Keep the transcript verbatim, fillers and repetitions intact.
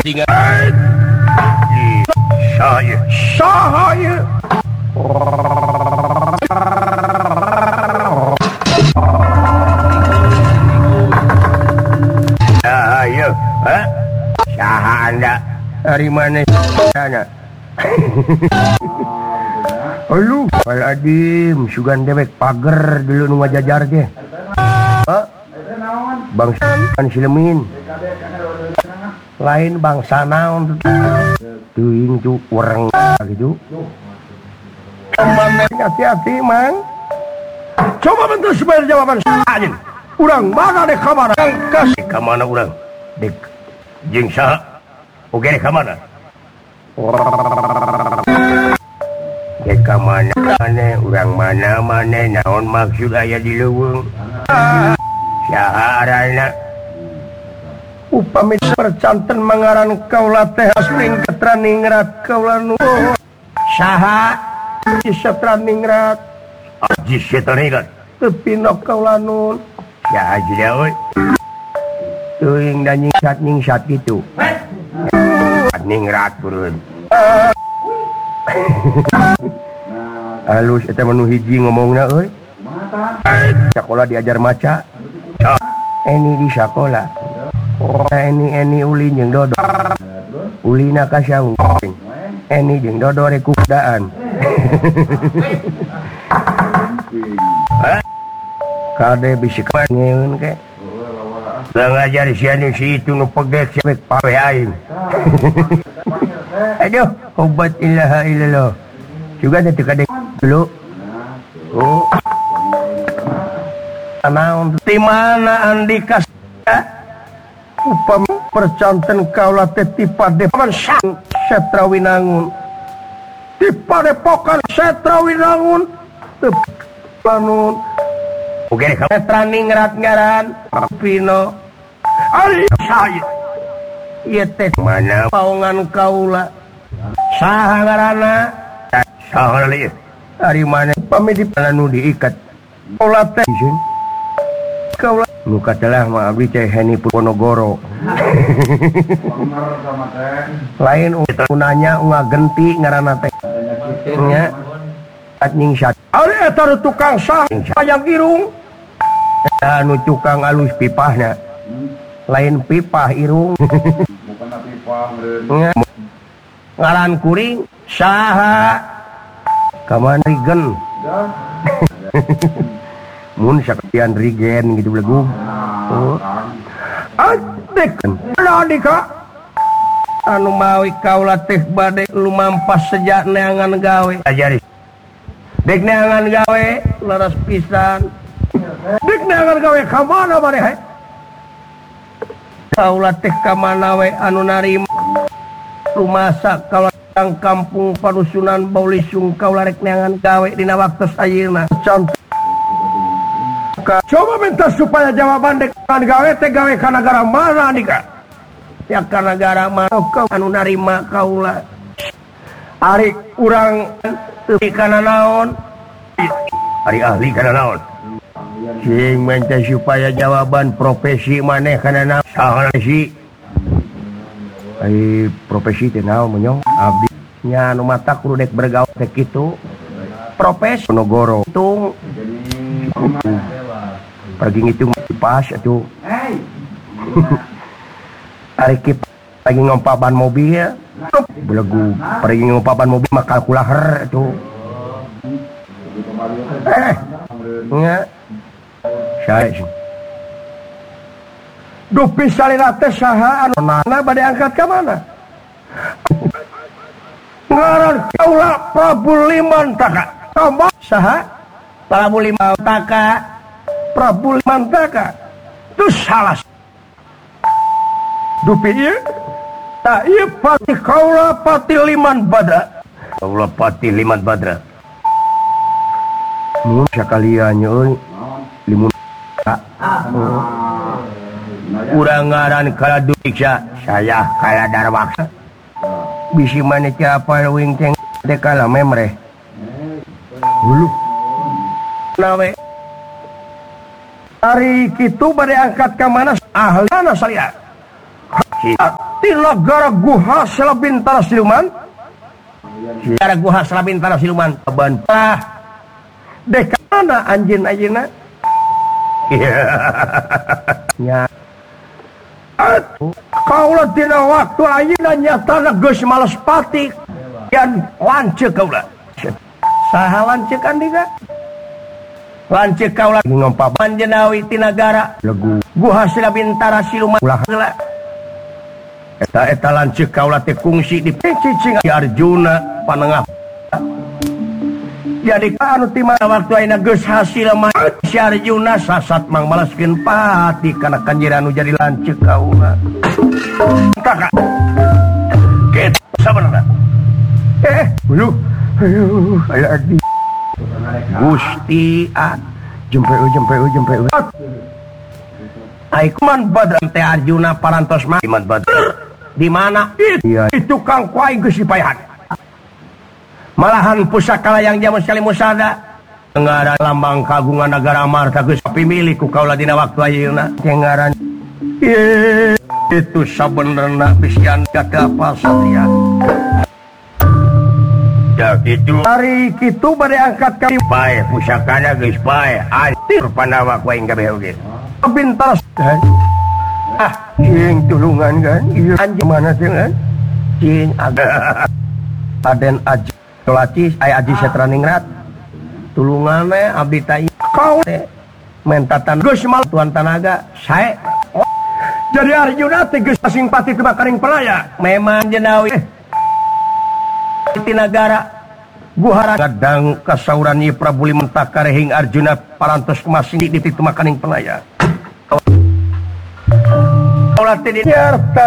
Singa. Saya. Saya. Saya. Hah? Saha Anda? Dari mana sana? Aduh, Waladim, sugan dewek pager dulu nu ngajajar teh. Hah? Bangsa Silemin. Lain bangsa naon teuing cu urang gitu. Mana hati-hati, Mang. Coba bentuk sebenarnya jawaban saya. Urang mana dek kamana? Kasih ka mana urang? Dek jeung saha? Oge dek ka mana? Dek ka mana mana urang mana mana naon maksud aya di leuweung? Saha arana? Upami percanten mangaran kaula teh asring ketraningrat kaula nu saha setraningrat aji setraningrat tepinok kaula nun ya aji da euy teuing da nyingsat nyingsat kitu ningrat pureun halus eta manu hiji ngomongna euy sakola diajar maca ini di sakola. Eni eni uli jeung dodo. Ulina ka saung. Eni jeung dodo rek kudaan. Kade bisi ngeun ke. Da ngajar si anu si itu nu pegek sampe pawe aing. Aduh, obat ilaha illallah. Juga ada teu kade dulu. Oh. Anaon di mana Andika? Upami percanten kaula teh ti padepokan Setra Winangun. Ti padepokan Setra Winangun. Planun. Oke, Setra Ningrat ngaran Pino. Ari saya. Ieu teh mana paungan kaula. Saha ngaranna? Saha lieu? Ari mana upami di anu diikat. Kaula teh kaula muka telah mah abdi teh Heni Ponorogo. Lain unanya unga genti ngaranna teh. Nya anjing sat. Ari eta tukang sah sayang irung. Eta nu tukang alus pipahna. Lain pipah irung. Bukan pipah meureun. Ngaran kuring saha? Kaman Rigen. Mun saktian Rigen gitu belegu. Oh. Adek Andika anu mawi kaula teh bade lumampas sejak neangan gawe. Ajari. Dek neangan gawe leres pisan. Dek neangan gawe ka mana bade he? Kaula teh ka mana we anu narima rumasa kaula tang kampung parusunan Baulisung kaula rek neangan gawe dina waktos ayeuna. Contoh coba minta supaya jawaban dekan gawe teh gawe ka nagara mana Andika? Ya ka nagara mana kau anu narima kaula? Ari urang teu kana naon? Ari ahli kana naon? Sing minta supaya jawaban profesi maneh kana naon? Saha si? Ai profesi teh naon monyong? Abdi nya anu mata kudu dek bergaul teh kitu. Profesi Ponorogo tung pergi ngitung pas atuh. Ari kita lagi ngompa ban mobil ya. Belegu pergi ngompa ban mobil mah kalkulator atuh. Eh. Nya. Saya sih. Duh pisalina teh saha anu nana bade angkat ka mana? Ngaran kaula Prabu Limantaka. Coba saha? Prabu Limantaka. Prabu Limantaka itu salah. Dupi ieu ta ieu pati kaula pati Liman Badra. Kaula pati Liman Badra. Mun sakalian euy limun urang ngaran Kaladuksa saya kala Darwaksa. Bisi maneh teh apa wing teh teh kala memreh. Hulu. Nawe Ari kitu bade angkat ka mana ahlana salia. di negara Guha Salabintara Siluman. Negara Guha Salabintara Siluman. Bantah. Dekana anjeun ayeuna. Nya. Kaula dina waktu ayeuna nyatana geus males patik. Yan lanceuk kaula. Saha lanceuk andi ka? Lanceuk kaula ngompa panjenawi ti nagara Guha Salabintara Siluman. Ulah heula. Eta eta lanceuk kaula teh kungsi di cicing Arjuna panengah. Jadi anu ti mana waktu ayeuna geus hasil mah si Arjuna sasat mang maleskeun pati kana kanjiran nu jadi lanceuk kaula. Kakak. Kitu sabenerna. Eh, uluh. Ayo, aya adi. Gusti a jempe jempe jempe. Ai kuman badran teh Arjuna parantos mah iman badr. Di mana? Iya, itu kang kuai geus dipayahan. Malahan pusaka yang jaman sekali musada ngaran lambang kagungan negara Amarta geus pimilih ku kaula dina waktu ayeuna ngaran itu sabenerna bisian kata apa satria ya itu hari kitu bade angkat ka bae pusakana geus bae antir panawa ku aing kabeh oge pintar ah cing tulungan kan ieu anjeun mana teh kan cing ada Aden Aji Tolacis aya Aji Setraningrat tulungan we abdi teh kau mentatan geus mal tuan tanaga sae jadi Arjuna teh geus asing pati teu makaring pelaya memang jenawi ti negara Guhara kadang kasauran ieu Prabu Limentakar hing Arjuna parantos masing di teu makaring pelaya ulah teh